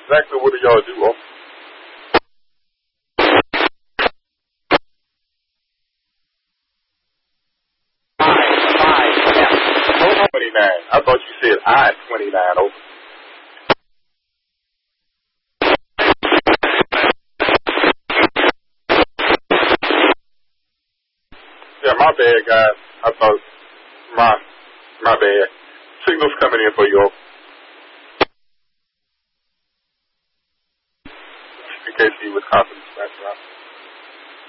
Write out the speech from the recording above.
exactly what do y'all do, oh? 29. I thought you said I-29, over. Yeah, my bad, guys. I thought, my bad. Signal's coming in for you, over.